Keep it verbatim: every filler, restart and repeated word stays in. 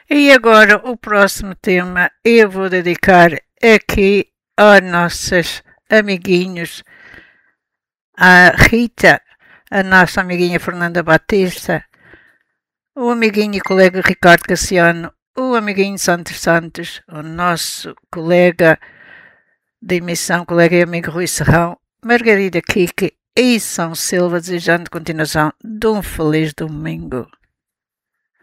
E agora o próximo tema eu vou dedicar aqui aos nossos amiguinhos, a Rita, a nossa amiguinha Fernanda Batista, o amiguinho e colega Ricardo Cassiano, o amiguinho Santos Santos, o nosso colega de emissão, colega e amigo Rui Serrão, Margarida Kiki e São Silva, desejando continuação de um feliz domingo.